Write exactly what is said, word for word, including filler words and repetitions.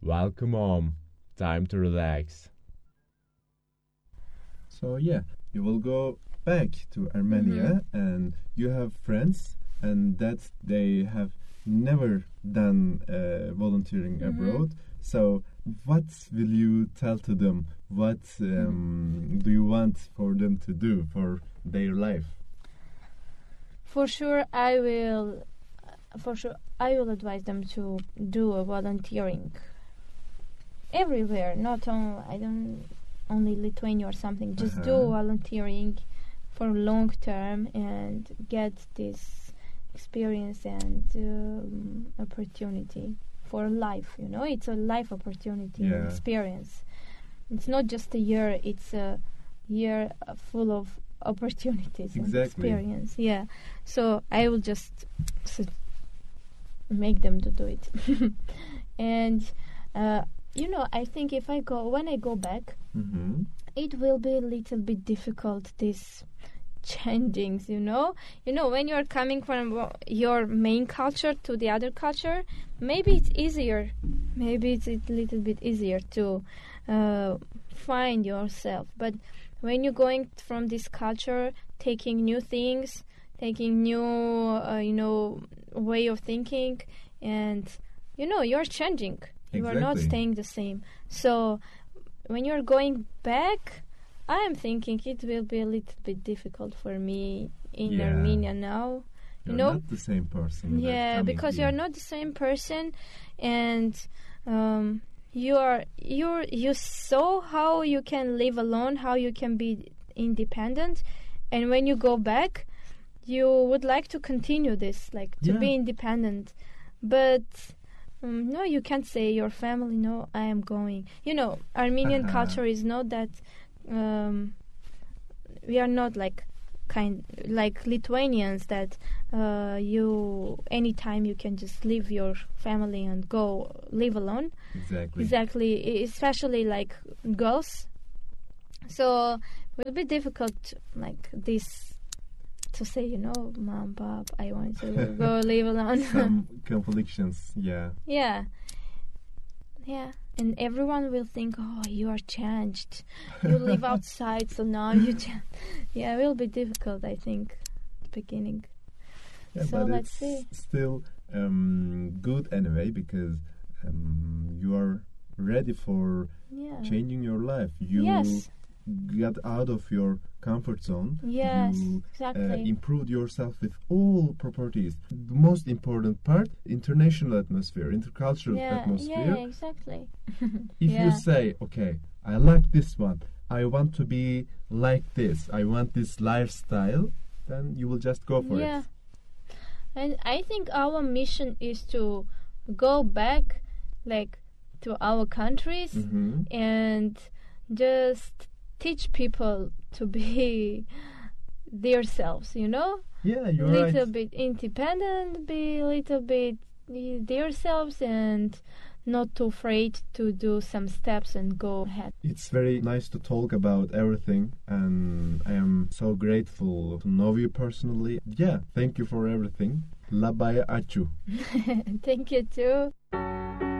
Welcome home. Time to relax. So yeah, you will go back to Armenia Mm-hmm. and you have friends and that they have never done uh, volunteering Mm-hmm. abroad. So what will you tell to them? What um, do you want for them to do for their life? For sure, I will. For sure, I will advise them to do a volunteering everywhere. Not on. I don't only Lithuania or something. Just do Uh-huh. volunteering for long term and get this experience and um, opportunity for life. You know, it's a life opportunity and Yeah. experience. It's not just a year. It's a year uh, full of opportunities and Exactly. experience. Yeah. So I will just s- make them to do it. And uh, you know, I think if I go when I go back, Mm-hmm. it will be a little bit difficult. This changings, you know, you know, when you're coming from wo- your main culture to the other culture, maybe it's easier. Maybe it's a little bit easier to uh, find yourself. But when you're going from this culture, taking new things, taking new, uh, you know, way of thinking, and you know, you're changing. You are not Exactly. staying the same. So when you're going back, I am thinking it will be a little bit difficult for me in Yeah. Armenia now. You're You know, not the same person. that's yeah, coming because here. you're not the same person, and um, you are you you saw how you can live alone, how you can be independent, and when you go back, you would like to continue this, like to Yeah. be independent, but. Um, no, you can't say your family. No, I am going. You know, Armenian Uh-huh. culture is not that. Um, we are not like kind like Lithuanians that uh, you anytime you can just leave your family and go live alone. Exactly. Exactly, e- especially like girls. So it will be difficult like this to say, you know, mom, pop, I want to go live alone. Some conflictions. Yeah. Yeah. Yeah. And everyone will think, oh, you are changed. You live outside, so now you cha-. Yeah, it will be difficult, I think, at the beginning. Yeah, So but let's it's see. still um, good anyway because um, you are ready for Yeah. changing your life. You Yes. got out of your comfort zone. Yes, You uh, exactly. improved yourself with all properties. The most important part, international atmosphere, intercultural Yeah, atmosphere. yeah, exactly. If yeah. you say, okay, I like this one, I want to be like this, I want this lifestyle, then you will just go for yeah. it. And I think our mission is to go back, like, to our countries Hmm. and just teach people to be themselves, you know? Yeah, you're little right. bit independent, be a little bit eh, themselves and not too afraid to do some steps and go ahead. It's very nice to talk about everything, and I am so grateful to know you personally. Yeah, thank you for everything. Labaya Achu. Thank you too.